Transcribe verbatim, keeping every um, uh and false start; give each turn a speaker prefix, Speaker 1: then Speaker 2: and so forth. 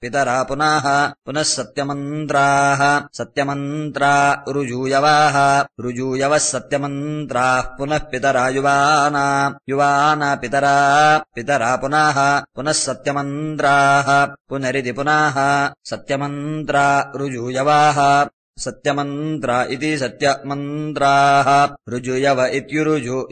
Speaker 1: पितरा पुनः पुनः सत्यमन्त्राः सत्यमन्त्रा ऋजूयवाः ऋजूयवः सत्यमन्त्राः पुनः पितरा युवाना युवाना पितरा पितरा पुनः पुनः सत्यमन्त्राः पुनरिति पुनः सत्यमन्त्रा ऋजूयवाः सत्यमन्त्रा इति सत्यमन्त्राः ऋजुयव इत्युरुजु